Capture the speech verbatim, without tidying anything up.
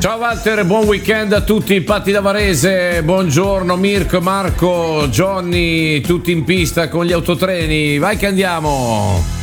Ciao Walter, buon weekend a tutti, Patti da Varese, buongiorno Mirko, Marco, Johnny, tutti in pista con gli autotreni, vai che andiamo!